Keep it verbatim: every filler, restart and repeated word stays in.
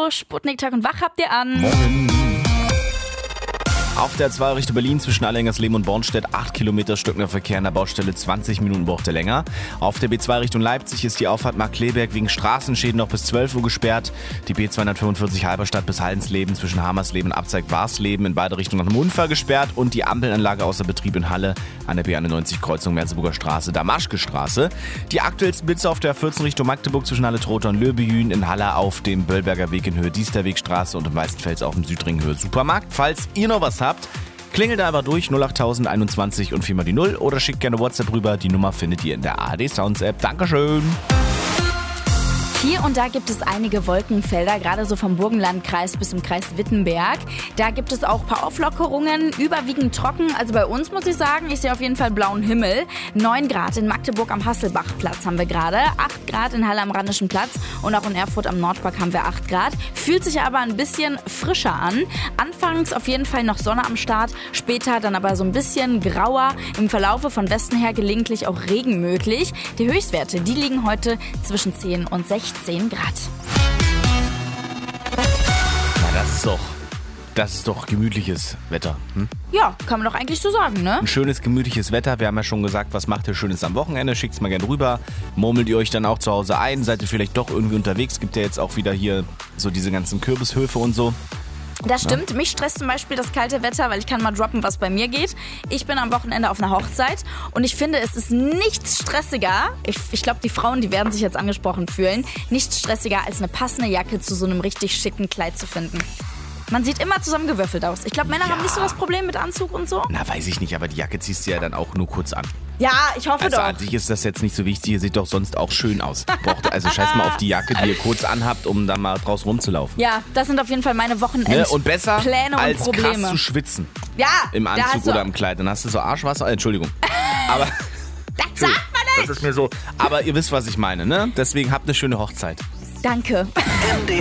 Hallo, Sputnik Tag und Wach habt ihr an. Morgen. Auf der zwei Richtung Berlin zwischen Allengersleben und Bornstedt acht Kilometer stockender Verkehr an der Baustelle, zwanzig Minuten braucht er länger. Auf der B zwei Richtung Leipzig ist die Auffahrt Markkleeberg wegen Straßenschäden noch bis zwölf Uhr gesperrt. Die B zweihundertfünfundvierzig Halberstadt bis Hallensleben zwischen Hamersleben und Abzeig-Warsleben in beide Richtungen nach einem Unfall gesperrt und die Ampelanlage außer Betrieb in Halle an der B einundneunzig Kreuzung Merseburger Straße, Damaschke Straße. Die aktuellsten Blitze auf der vierzehn Richtung Magdeburg zwischen Halle Trotha und Löbejün, in Halle auf dem Böllberger Weg in Höhe Diesterwegstraße und im Weißenfels auf dem Südring Höhe Supermarkt. Falls ihr noch was habt, klingelt da aber durch null acht tausend einundzwanzig und viermal die null oder schickt gerne WhatsApp rüber. Die Nummer findet ihr in der A R D Sounds App. Dankeschön. Hier und da gibt es einige Wolkenfelder, gerade so vom Burgenlandkreis bis zum Kreis Wittenberg. Da gibt es auch ein paar Auflockerungen, überwiegend trocken. Also bei uns muss ich sagen, ich sehe auf jeden Fall blauen Himmel. neun Grad in Magdeburg am Hasselbachplatz haben wir gerade, acht Grad in Halle am Rheinischen Platz und auch in Erfurt am Nordpark haben wir acht Grad. Fühlt sich aber ein bisschen frischer an. Anfangs auf jeden Fall noch Sonne am Start, später dann aber so ein bisschen grauer. Im Verlaufe von Westen her gelegentlich auch Regen möglich. Die Höchstwerte, die liegen heute zwischen zehn und sechzehn Grad. Na, das ist doch, das ist doch gemütliches Wetter. Hm? Ja, kann man doch eigentlich so sagen, ne? Ein schönes, gemütliches Wetter. Wir haben ja schon gesagt, was macht ihr Schönes am Wochenende? Schickt's mal gerne rüber. Murmelt ihr euch dann auch zu Hause ein? Seid ihr vielleicht doch irgendwie unterwegs? Gibt ja jetzt auch wieder hier so diese ganzen Kürbishöfe und so. Das stimmt. Ja. Mich stresst zum Beispiel das kalte Wetter, weil ich kann mal droppen, was bei mir geht. Ich bin am Wochenende auf einer Hochzeit und ich finde, es ist nichts stressiger. Ich, ich glaube, die Frauen, die werden sich jetzt angesprochen fühlen. Nichts stressiger, als eine passende Jacke zu so einem richtig schicken Kleid zu finden. Man sieht immer zusammengewürfelt aus. Ich glaube, Männer Ja. haben nicht so das Problem mit Anzug und so. Na, weiß ich nicht, aber die Jacke ziehst du ja dann auch nur kurz an. Ja, ich hoffe Also doch. an sich ist das jetzt nicht so wichtig. Ihr seht doch sonst auch schön aus. Braucht, also scheiß mal auf die Jacke, die ihr kurz anhabt, um dann mal draußen rumzulaufen. Ja, das sind auf jeden Fall meine Ne? Wochenendpläne Und besser und als Probleme. krass zu schwitzen. Ja, Im da Anzug hast du- oder im Kleid. Dann hast du so Arschwasser. Äh, Entschuldigung. Aber Das sagt man nicht. das ist mir so. Aber ihr wisst, was ich meine, ne? Deswegen habt eine schöne Hochzeit. Danke.